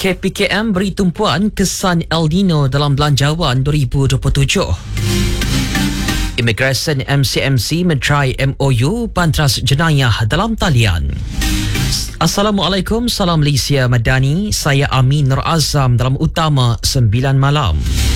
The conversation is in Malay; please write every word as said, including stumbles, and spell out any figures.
K P K M beri tumpuan kesan El Nino dalam Belanjawan dua ribu dua puluh tujuh. Immigration M C M C mentrai M O U Bantras Jenayah dalam talian. Assalamualaikum, salam Malaysia Madani. Saya Amin Nur Azam dalam Utama sembilan Malam.